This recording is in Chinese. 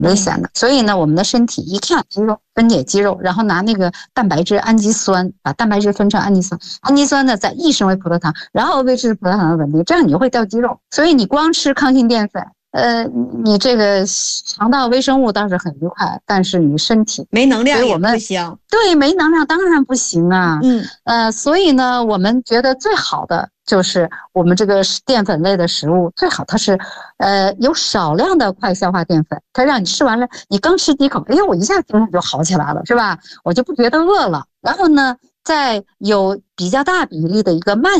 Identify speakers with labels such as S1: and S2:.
S1: 危险的。所以呢，我们的身体一看肌肉分解肌肉，然后拿那个蛋白质氨基酸，把蛋白质分成氨基酸，氨基酸呢再抑升为葡萄糖，然后维持葡萄糖的稳定，这样你就会掉肌肉。所以你光吃抗性淀粉，你这个肠道微生物倒是很愉快，但是你身体
S2: 没能量也不行。
S1: 对，没能量当然不行啊。所以呢，我们觉得最好的就是我们这个淀粉类的食物，最好它是有少量的快消化淀粉，它让你吃完了，你刚吃几口，哎呦，我一下精神就好起来了，是吧？我就不觉得饿了。然后呢，再有比较大比例的一个慢